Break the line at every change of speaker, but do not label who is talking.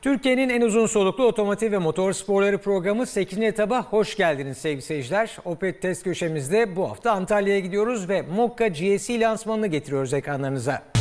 Türkiye'nin en uzun soluklu otomotiv ve motor sporları programı 8. etaba hoş geldiniz sevgili seyirciler. Opet test köşemizde bu hafta Antalya'ya gidiyoruz ve Mokka GSE lansmanını getiriyoruz ekranlarınıza.